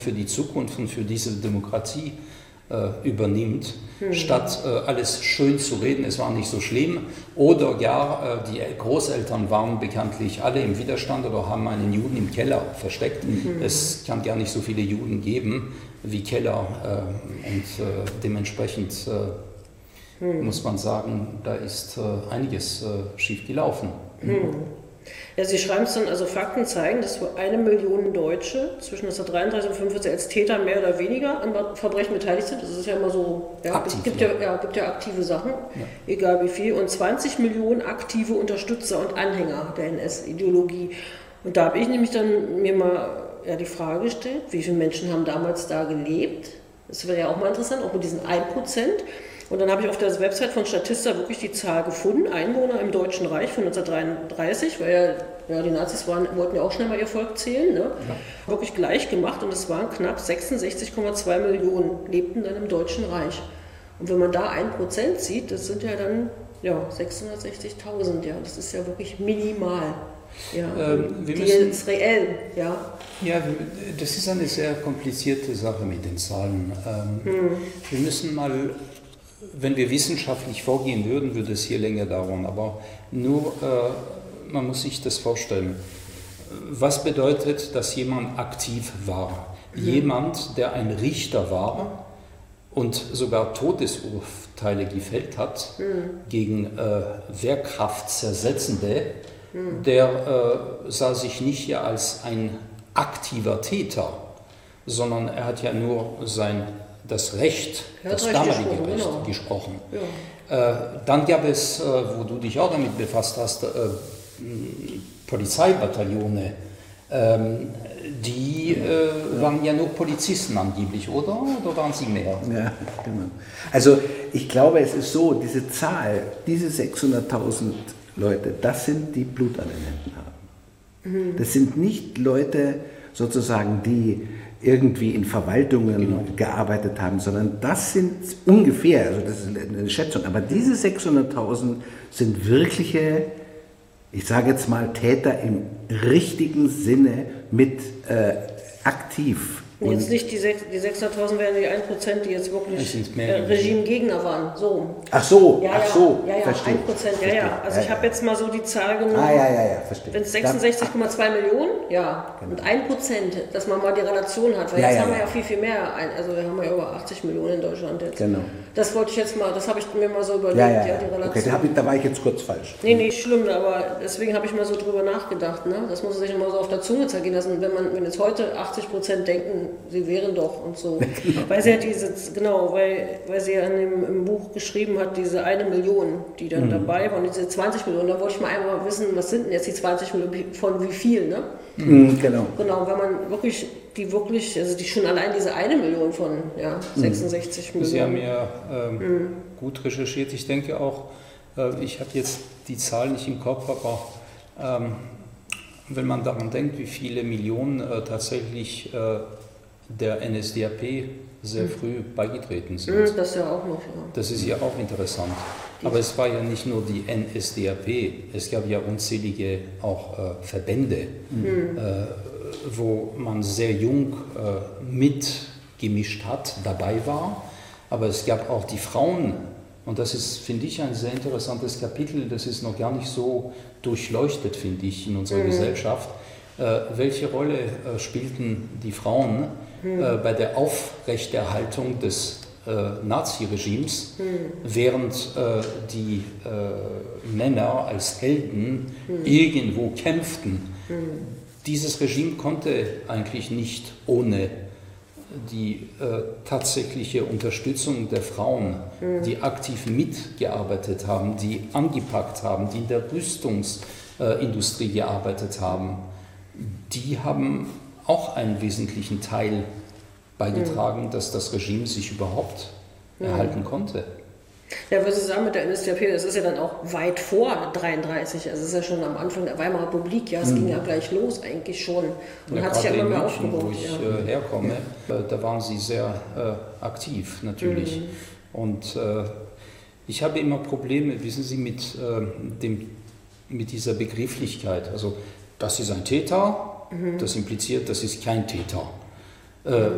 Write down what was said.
für die Zukunft und für diese Demokratie übernimmt, statt alles schön zu reden, es war nicht so schlimm, oder gar die Großeltern waren bekanntlich alle im Widerstand oder haben einen Juden im Keller versteckt. Es kann gar nicht so viele Juden geben wie Keller und dementsprechend muss man sagen, da ist einiges schief gelaufen. Ja, Sie schreiben es dann, also Fakten zeigen, dass so 1 Million Deutsche zwischen 1933 und 1945 als Täter mehr oder weniger an Verbrechen beteiligt sind. Das ist ja immer so, ja, es gibt ja aktive Sachen, egal wie viel. Und 20 Millionen aktive Unterstützer und Anhänger der NS-Ideologie. Und da habe ich nämlich dann mir mal die Frage gestellt, wie viele Menschen haben damals da gelebt? Das wäre ja auch mal interessant, auch mit diesen 1%. Und dann habe ich auf der Website von Statista wirklich die Zahl gefunden, Einwohner im Deutschen Reich von 1933, weil ja die Nazis wollten ja auch schnell mal ihr Volk zählen, ne? Ja. Wirklich gleich gemacht und es waren knapp 66,2 Millionen lebten dann im Deutschen Reich. Und wenn man da 1% sieht, das sind ja dann 660.000, ja, das ist ja wirklich minimal. Ja, die ist reell, ja. Ja, das ist eine sehr komplizierte Sache mit den Zahlen. Wir müssen mal, wenn wir wissenschaftlich vorgehen würden, würde es hier länger dauern, aber nur, man muss sich das vorstellen. Was bedeutet, dass jemand aktiv war? Jemand, der ein Richter war und sogar Todesurteile gefällt hat gegen Wehrkraftzersetzende, der sah sich nicht ja als ein aktiver Täter, sondern er hat ja nur das Recht, das damalige Recht gesprochen. Ja. Dann gab es, wo du dich auch damit befasst hast, Polizeibataillone. Die waren ja nur Polizisten angeblich, oder? Oder waren sie mehr? Ja, genau. Also ich glaube, es ist so, diese Zahl, diese 600.000 Leute, das sind die Blut an den Händen haben. Das sind nicht Leute sozusagen, die irgendwie in Verwaltungen gearbeitet haben, sondern das sind ungefähr, also das ist eine Schätzung, aber diese 600.000 sind wirkliche, ich sage jetzt mal, Täter im richtigen Sinne mit aktiv. Und jetzt nicht die 600.000 wären die 1%, die jetzt wirklich Regimegegner waren. So. Ach so, verstehe. 1%, ja. Also ich habe jetzt mal so die Zahl genommen. Verstehe. Wenn es 66,2 Millionen, und 1%, dass man mal die Relation hat, weil jetzt haben wir ja viel mehr, also wir haben ja über 80 Millionen in Deutschland jetzt. Genau. Das wollte ich jetzt mal, das habe ich mir mal so überlegt, die Relation. Okay, da war ich jetzt kurz falsch. Nee, nicht schlimm, aber deswegen habe ich mal so drüber nachgedacht, ne? Das muss man sich immer so auf der Zunge zergehen lassen, wenn jetzt heute 80% denken, sie wären doch und so. Genau. Weil sie ja weil sie ja im Buch geschrieben hat, diese 1 Million, die dann dabei waren, diese 20 Millionen, da wollte ich mal einmal wissen, was sind denn jetzt die 20 Millionen, von wie viel, ne? Genau, weil man wirklich, also die schon allein diese 1 Million von 66 Millionen. Sie haben ja gut recherchiert, ich denke auch, ich habe jetzt die Zahl nicht im Kopf, aber wenn man daran denkt, wie viele Millionen tatsächlich der NSDAP sehr früh beigetreten sind. Das ja auch noch. Ja. Das ist ja auch interessant. Aber es war ja nicht nur die NSDAP, es gab ja unzählige auch Verbände, wo man sehr jung mitgemischt hat, dabei war. Aber es gab auch die Frauen, und das ist, finde ich, ein sehr interessantes Kapitel, das ist noch gar nicht so durchleuchtet, finde ich, in unserer Gesellschaft. Welche Rolle spielten die Frauen bei der Aufrechterhaltung des Naziregimes, während die Männer als Helden irgendwo kämpften? Dieses Regime konnte eigentlich nicht ohne die tatsächliche Unterstützung der Frauen, die aktiv mitgearbeitet haben, die angepackt haben, die in der Rüstungsindustrie gearbeitet haben, die haben auch einen wesentlichen Teil beigetragen, dass das Regime sich überhaupt erhalten konnte. Ja, was Sie sagen mit der NSDAP, das ist ja dann auch weit vor 1933, also es ist ja schon am Anfang der Weimarer Republik, es ging ja gleich los eigentlich schon und hat sich ja immer mehr aufgebaut. Wo ich herkomme, da waren sie sehr aktiv natürlich und ich habe immer Probleme, wissen Sie, mit dieser Begrifflichkeit, also das ist ein Täter, das impliziert, das ist kein Täter.